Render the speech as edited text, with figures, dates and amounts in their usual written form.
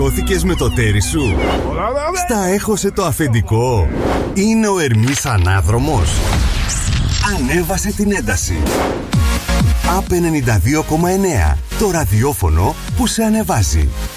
Σώθηκες με το τέρι σου. Στα έχωσε το αφεντικό. Είναι ο Ερμής ανάδρομος. Ανέβασε την ένταση. ΑΠ 92,9. Το ραδιόφωνο που σε ανεβάζει.